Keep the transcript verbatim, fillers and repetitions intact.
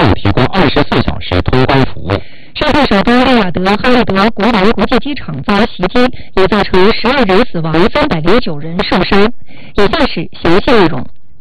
样提供二十四小时通关服务。 上海首都利雅得哈利德国王国际机场遭袭击，也造成十二人死亡，三百零九人受伤。以下是详细内容。